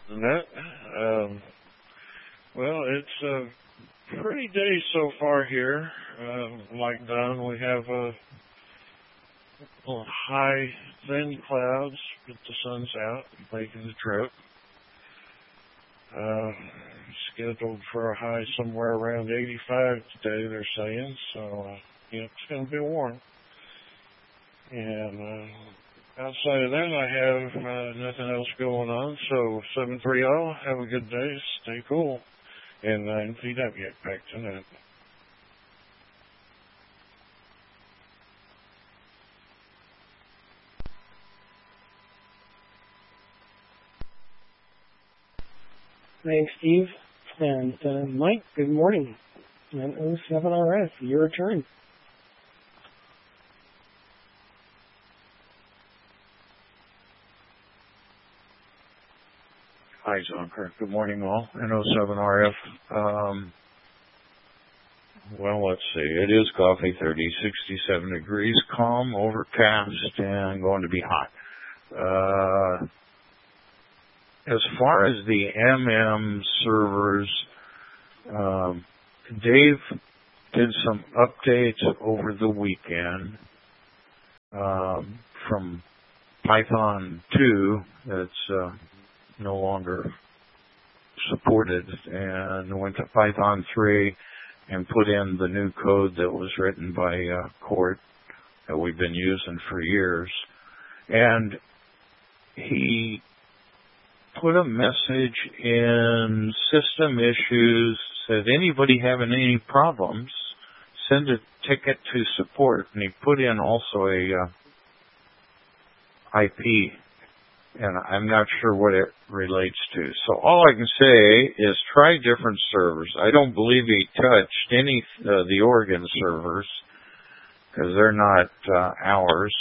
That, um, well, it's a pretty day so far here. Like Don, we have high, thin clouds, but the sun's out, making the trip. Uh, Scheduled for a high somewhere around 85 today, they're saying. So, it's going to be warm. And outside of that, I have nothing else going on. So 730, have a good day, stay cool, and NPW, back to net. Thanks, Steve. And Mike, good morning. And O7RF, your turn. Hi, Zonker. Good morning, all. NO7RF. Well, let's see. It is coffee 30, 67 degrees, calm, overcast, and going to be hot. As far as the MM servers, Dave did some updates over the weekend from Python 2 that's no longer supported, and went to Python 3 and put in the new code that was written by Court that we've been using for years. And he put a message in system issues, said anybody having any problems, send a ticket to support. And he put in also a IP, and I'm not sure what it relates to. So all I can say is try different servers. I don't believe he touched any the Oregon servers, because they're not ours.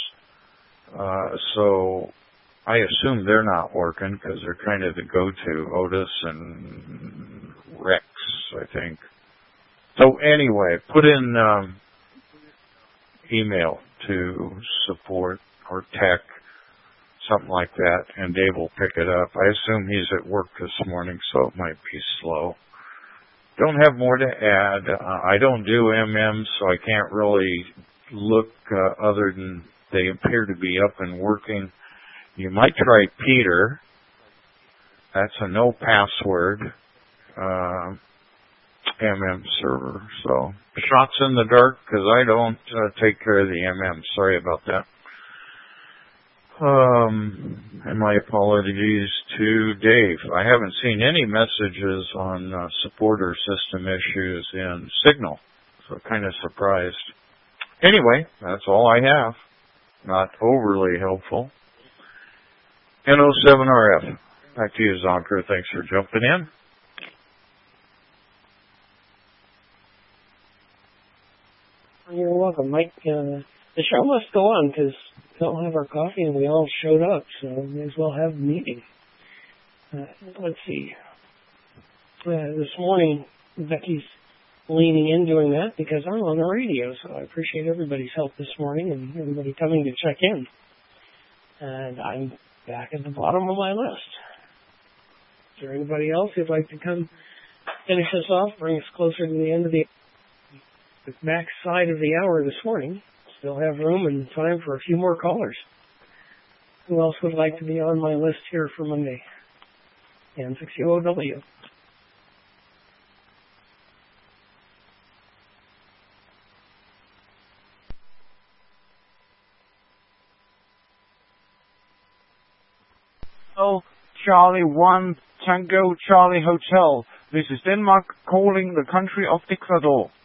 So I assume they're not working, because they're kind of the go-to, Otis and Rex, I think. So anyway, put in email to support or tech, something like that, and Dave will pick it up. I assume he's at work this morning, so it might be slow. Don't have more to add. I don't do MMs, so I can't really look other than they appear to be up and working. You might try Peter. That's a no password MM server. So shots in the dark, because I don't take care of the MM. Sorry about that. And my apologies to Dave. I haven't seen any messages on support or system issues in Signal, so kind of surprised. Anyway, that's all I have. Not overly helpful. NO7RF. Back to you, Zonker. Thanks for jumping in. You're welcome, Mike. The show must go on, because we don't have our coffee and we all showed up, so we may as well have a meeting. Let's see. This morning, Becky's leaning in doing that because I'm on the radio, so I appreciate everybody's help this morning and everybody coming to check in. And I'm back at the bottom of my list. Is there anybody else who'd like to come finish us off, bring us closer to the end of the back side of the hour this morning? Still have room and time for a few more callers. Who else would like to be on my list here for Monday? N60OW. Oh, Charlie 1, Tango Charlie Hotel. This is Denmark calling the country of Ecuador.